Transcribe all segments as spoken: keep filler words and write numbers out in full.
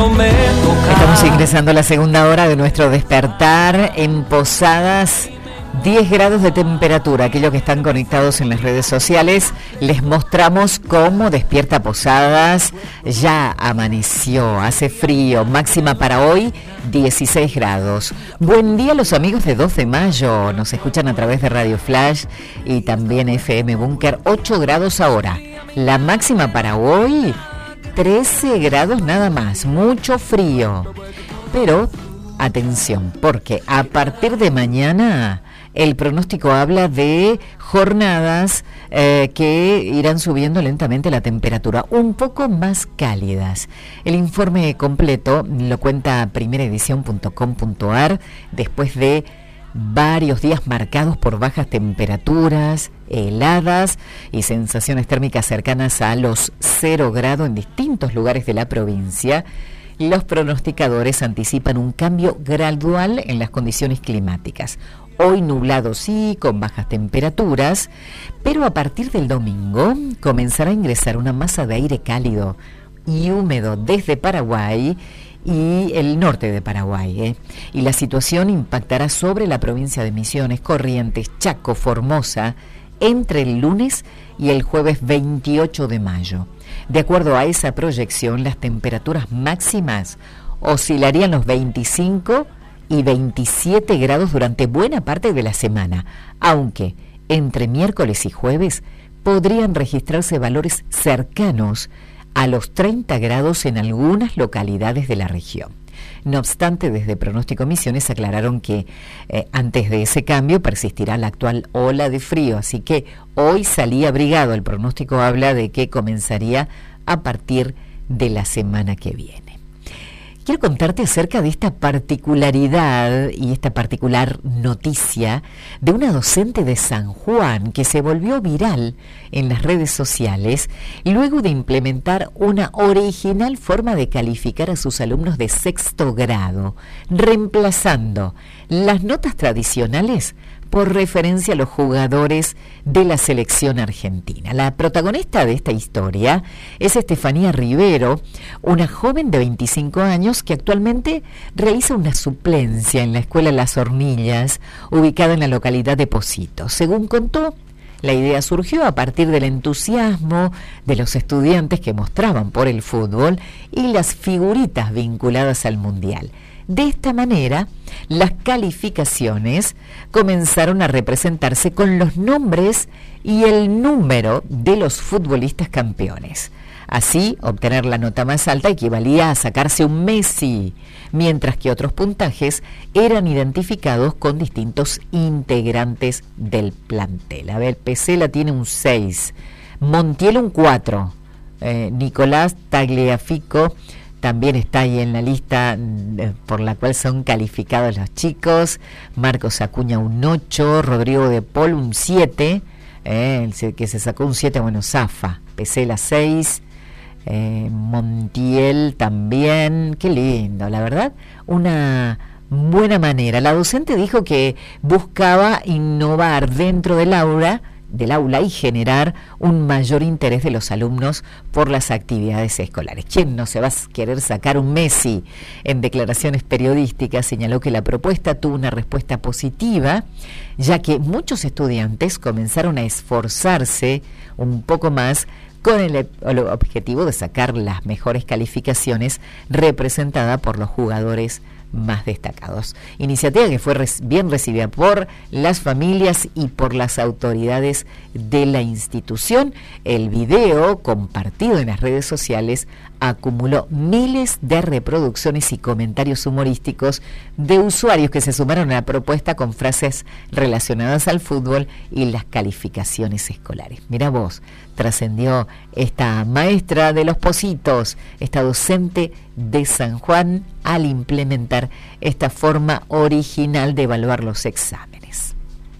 no me toca. Estamos ingresando a la segunda hora de nuestro despertar en Posadas. diez grados de temperatura. Aquellos que están conectados en las redes sociales, les mostramos cómo despierta Posadas. Ya amaneció, hace frío. Máxima para hoy, dieciséis grados. Buen día a los amigos de dos de mayo. Nos escuchan a través de Radio Flash y también F M Búnker. ocho grados ahora. La máxima para hoy, trece grados nada más. Mucho frío. Pero, atención, porque a partir de mañana el pronóstico habla de jornadas eh, que irán subiendo lentamente la temperatura, un poco más cálidas. El informe completo lo cuenta primera edición punto com punto a r después de varios días marcados por bajas temperaturas, heladas y sensaciones térmicas cercanas a los cero grados en distintos lugares de la provincia. Los pronosticadores anticipan un cambio gradual en las condiciones climáticas. Hoy nublado sí, con bajas temperaturas, pero a partir del domingo comenzará a ingresar una masa de aire cálido y húmedo desde Paraguay y el norte de Paraguay, ¿eh? Y la situación impactará sobre la provincia de Misiones, Corrientes, Chaco, Formosa, entre el lunes y el jueves veintiocho de mayo. De acuerdo a esa proyección, las temperaturas máximas oscilarían los veinticinco y veintisiete grados durante buena parte de la semana, aunque entre miércoles y jueves podrían registrarse valores cercanos a los treinta grados en algunas localidades de la región. No obstante, desde Pronóstico Misiones aclararon que eh, antes de ese cambio persistirá la actual ola de frío, así que hoy salí abrigado. El pronóstico habla de que comenzaría a partir de la semana que viene. Quiero contarte acerca de esta particularidad y esta particular noticia de una docente de San Juan que se volvió viral en las redes sociales luego de implementar una original forma de calificar a sus alumnos de sexto grado, reemplazando las notas tradicionales por referencia a los jugadores de la selección argentina. La protagonista de esta historia es Estefanía Rivero, una joven de veinticinco años que actualmente realiza una suplencia en la escuela Las Hornillas, ubicada en la localidad de Positos. Según contó, la idea surgió a partir del entusiasmo de los estudiantes que mostraban por el fútbol y las figuritas vinculadas al Mundial. De esta manera, las calificaciones comenzaron a representarse con los nombres y el número de los futbolistas campeones. Así, obtener la nota más alta equivalía a sacarse un Messi, mientras que otros puntajes eran identificados con distintos integrantes del plantel. A ver, Pesela tiene un seis, Montiel un cuatro, eh, Nicolás Tagliafico también está ahí en la lista por la cual son calificados los chicos. Marcos Acuña un ocho, Rodrigo de Paul un siete, eh, el que se sacó un siete, bueno, Zafa. Pesela seis, eh, Montiel también. Qué lindo, la verdad, una buena manera. La docente dijo que buscaba innovar dentro del aula del aula y generar un mayor interés de los alumnos por las actividades escolares. ¿Quién no se va a querer sacar un Messi? En declaraciones periodísticas señaló que la propuesta tuvo una respuesta positiva, ya que muchos estudiantes comenzaron a esforzarse un poco más con el, el objetivo de sacar las mejores calificaciones representada por los jugadores más destacados. Iniciativa que fue res, bien recibida por las familias y por las autoridades de la institución. El video compartido en las redes sociales acumuló miles de reproducciones y comentarios humorísticos de usuarios que se sumaron a la propuesta con frases relacionadas al fútbol y las calificaciones escolares. Mira vos, trascendió esta maestra de los Positos, esta docente de San Juan, al implementar esta forma original de evaluar los exámenes.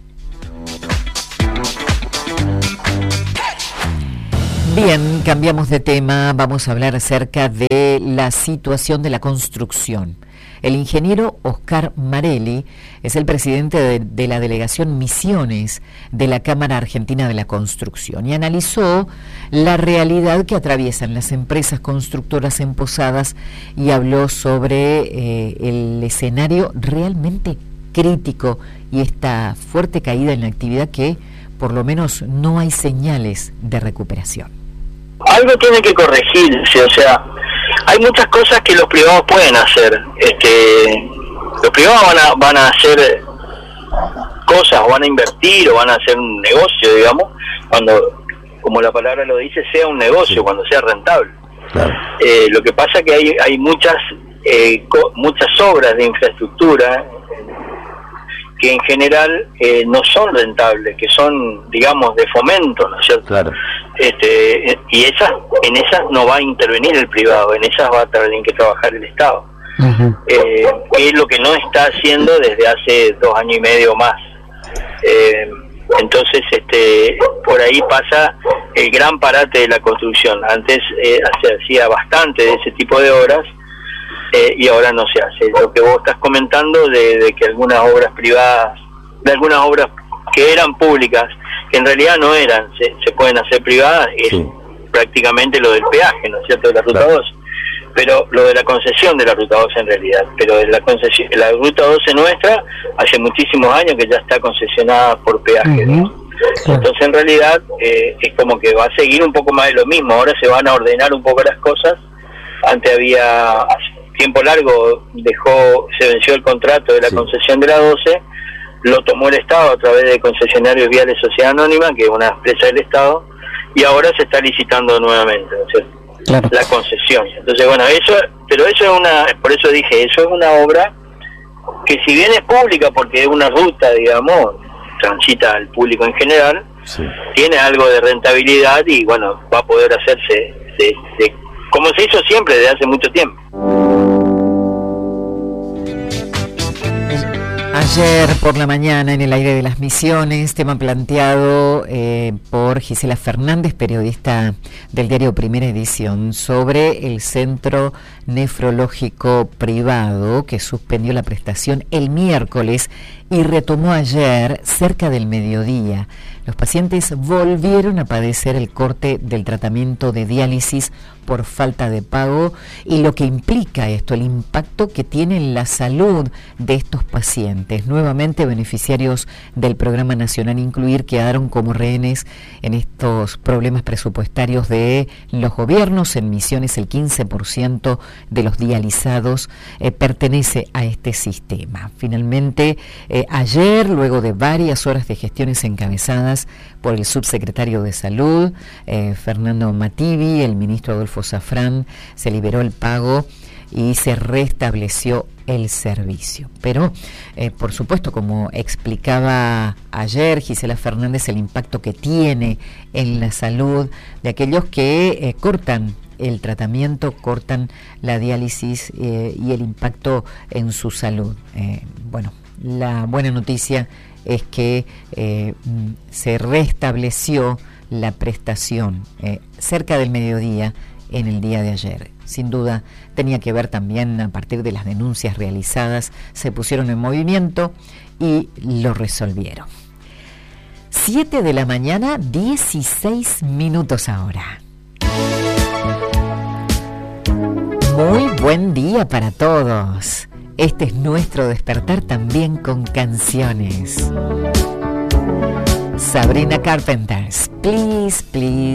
Bien, cambiamos de tema, vamos a hablar acerca de la situación de la construcción. El ingeniero Oscar Marelli es el presidente de, de la delegación Misiones de la Cámara Argentina de la Construcción y analizó la realidad que atraviesan las empresas constructoras en Posadas y habló sobre eh, el escenario realmente crítico y esta fuerte caída en la actividad que por lo menos no hay señales de recuperación. Algo tiene que corregirse, o sea, hay muchas cosas que los privados pueden hacer. Este, los privados van a, van a hacer cosas, o van a invertir, o van a hacer un negocio, digamos, cuando, como la palabra lo dice, sea un negocio, sí. Cuando sea rentable. Claro. Eh, lo que pasa es que hay, hay muchas, eh, co- muchas obras de infraestructura que en general eh, no son rentables, que son, digamos, de fomento, ¿no es cierto? Claro. Este, y esas, en esas no va a intervenir el privado, en esas va a tener que trabajar el Estado. Uh-huh. Eh, que es lo que no está haciendo desde hace dos años y medio más. Eh, entonces, este, por ahí pasa el gran parate de la construcción. Antes eh, se hacía bastante de ese tipo de obras, Eh, y ahora no se hace. Lo que vos estás comentando de, de que algunas obras privadas, de algunas obras que eran públicas, que en realidad no eran, se, se pueden hacer privadas, es sí. prácticamente lo del peaje, ¿no es cierto?, de la Ruta claro. doce, pero lo de la concesión de la Ruta doce en realidad, pero de la concesión, la Ruta doce nuestra, hace muchísimos años que ya está concesionada por peaje, uh-huh. ¿no? Sí. Entonces en realidad eh, es como que va a seguir un poco más de lo mismo, ahora se van a ordenar un poco las cosas. Antes había... tiempo largo dejó, se venció el contrato de la sí. concesión de la doce, lo tomó el Estado a través de Concesionarios Viales Sociedad Anónima, que es una empresa del Estado, y ahora se está licitando nuevamente, ¿no es cierto? Claro. La concesión. Entonces, bueno, eso, pero eso es una, por eso dije, eso es una obra que si bien es pública, porque es una ruta, digamos, transita al público en general, sí. tiene algo de rentabilidad y, bueno, va a poder hacerse de, de, como se hizo siempre desde hace mucho tiempo. Ayer por la mañana en el aire de las Misiones, tema planteado eh, por Gisela Fernández, periodista del diario Primera Edición, sobre el centro nefrológico privado que suspendió la prestación el miércoles y retomó ayer cerca del mediodía. Los pacientes volvieron a padecer el corte del tratamiento de diálisis por falta de pago y lo que implica esto, el impacto que tiene en la salud de estos pacientes. Nuevamente beneficiarios del Programa Nacional Incluir quedaron como rehenes en estos problemas presupuestarios de los gobiernos. En Misiones el quince por ciento de los dializados eh, pertenece a este sistema. Finalmente, eh, ayer, luego de varias horas de gestiones encabezadas por el subsecretario de Salud, eh, Fernando Mativi, el ministro Adolfo Safrán, se liberó el pago y se restableció el servicio. Pero, eh, por supuesto, como explicaba ayer Gisela Fernández, el impacto que tiene en la salud de aquellos que eh, cortan el tratamiento, cortan la diálisis eh, y el impacto en su salud. Eh, bueno, la buena noticia es que eh, se restableció la prestación eh, cerca del mediodía en el día de ayer. Sin duda tenía que ver también a partir de las denuncias realizadas, se pusieron en movimiento y lo resolvieron. siete de la mañana, dieciséis minutos ahora. Muy buen día para todos. Este es nuestro despertar también con canciones. Sabrina Carpenter, Please, Please.